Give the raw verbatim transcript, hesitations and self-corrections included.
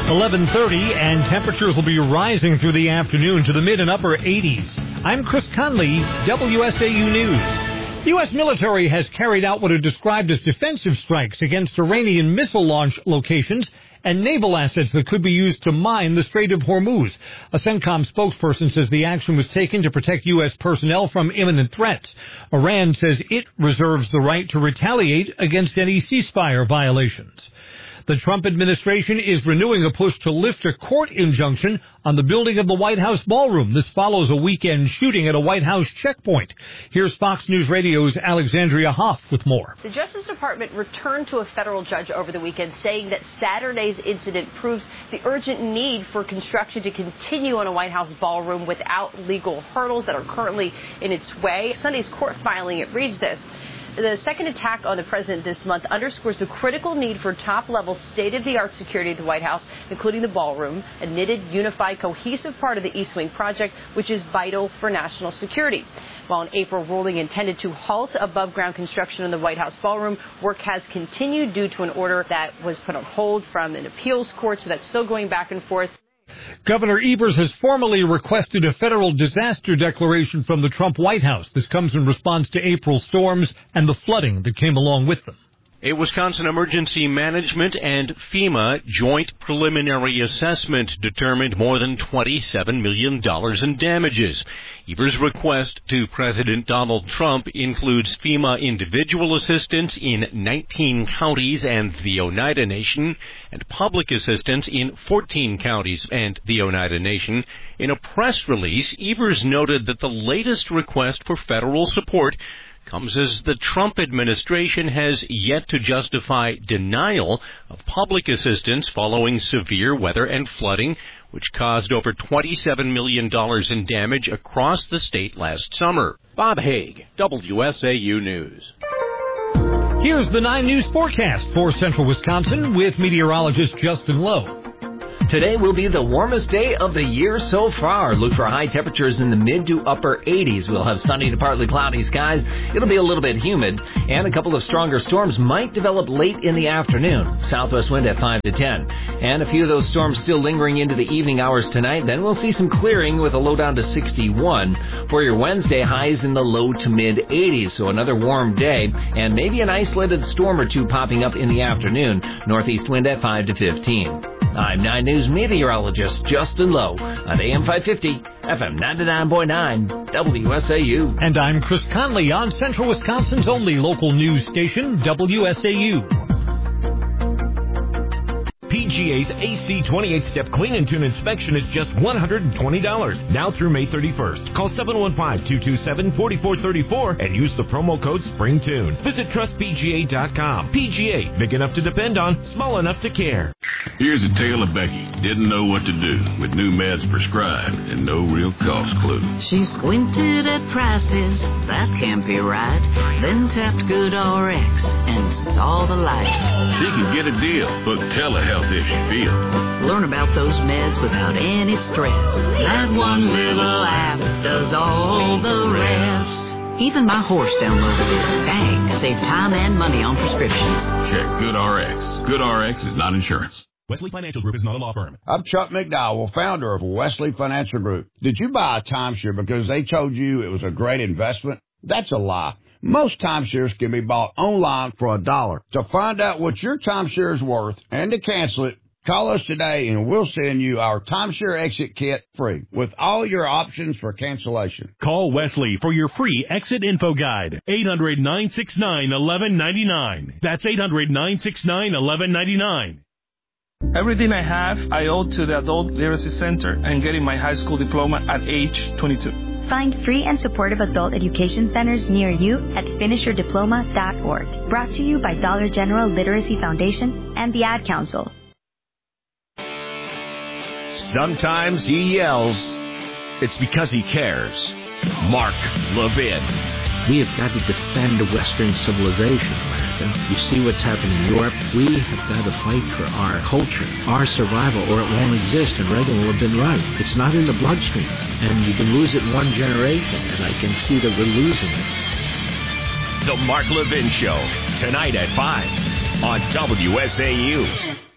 eleven thirty, and temperatures will be rising through the afternoon to the mid and upper eighties. I'm Chris Conley, W S A U News. The U S military has carried out what are described as defensive strikes against Iranian missile launch locations and naval assets that could be used to mine the Strait of Hormuz. A CENTCOM spokesperson says the action was taken to protect U S personnel from imminent threats. Iran says it reserves the right to retaliate against any ceasefire violations. The Trump administration is renewing a push to lift a court injunction on the building of the White House ballroom. This follows a weekend shooting at a White House checkpoint. Here's Fox News Radio's Alexandria Hoff with more. The Justice Department returned to a federal judge over the weekend, saying that Saturday's incident proves the urgent need for construction to continue on a White House ballroom without legal hurdles that are currently in its way. Sunday's court filing, it reads this. The second attack on the president this month underscores the critical need for top-level, state-of-the-art security at the White House, including the ballroom, a knitted, unified, cohesive part of the East Wing project, which is vital for national security. While an April ruling intended to halt above-ground construction in the White House ballroom, work has continued due to an order that was put on hold from an appeals court, so that's still going back and forth. Governor Evers has formally requested a federal disaster declaration from the Trump White House. This comes in response to April storms and the flooding that came along with them. A Wisconsin Emergency Management and FEMA joint preliminary assessment determined more than twenty-seven million dollars in damages. Evers' request to President Donald Trump includes FEMA individual assistance in nineteen counties and the Oneida Nation, and public assistance in fourteen counties and the Oneida Nation. In a press release, Evers noted that the latest request for federal support comes as the Trump administration has yet to justify denial of public assistance following severe weather and flooding, which caused over twenty-seven million dollars in damage across the state last summer. Bob Haig, W S A U News. Here's the nine News forecast for central Wisconsin with meteorologist Justin Lowe. Today will be the warmest day of the year so far. Look for high temperatures in the mid to upper eighties. We'll have sunny to partly cloudy skies. It'll be a little bit humid, and a couple of stronger storms might develop late in the afternoon. Southwest wind at five to ten. And a few of those storms still lingering into the evening hours tonight. Then we'll see some clearing with a low down to sixty-one. For your Wednesday, highs in the low to mid eighties. So another warm day, and maybe an isolated storm or two popping up in the afternoon. Northeast wind at five to fifteen. I'm nine News meteorologist Justin Lowe on A M five fifty, F M ninety-nine point nine, W S A U. And I'm Chris Conley on Central Wisconsin's only local news station, W S A U. P G A's A C twenty-eight step clean and tune inspection is just one hundred twenty dollars now through May thirty-first. Call seven one five, two two seven, four four three four and use the promo code SPRINGTUNE. Visit trust P G A dot com. P G A, big enough to depend on, small enough to care. Here's a tale of Becky. Didn't know what to do with new meds prescribed and no real cost clue. She squinted at prices, that can't be right. Then tapped GoodRx and saw the light. She can get a deal. Book telehealth if she feels. Learn about those meds without any stress. That one little app does all the rest. Even my horse downloaded it. Dang, save time and money on prescriptions. Check GoodRx. GoodRx is not insurance. Wesley Financial Group is not a law firm. I'm Chuck McDowell, founder of Wesley Financial Group. Did you buy a timeshare because they told you it was a great investment? That's a lie. Most timeshares can be bought online for a dollar. To find out what your timeshare is worth and to cancel it, call us today and we'll send you our timeshare exit kit free with all your options for cancellation. Call Wesley for your free exit info guide. eight hundred, nine six nine, one one nine nine. That's eight hundred, nine six nine, one one nine nine. Everything I have, I owe to the Adult Literacy Center and getting my high school diploma at age twenty-two. Find free and supportive adult education centers near you at finish your diploma dot org. Brought to you by Dollar General Literacy Foundation and the Ad Council. Sometimes he yells. It's because he cares. Mark Levin. We have got to defend Western civilization, America. You see what's happening in Europe? We have got to fight for our culture, our survival, or it won't exist, and Reagan will have been right. It's not in the bloodstream, and you can lose it in one generation, and I can see that we're losing it. The Mark Levin Show, tonight at five on W S A U.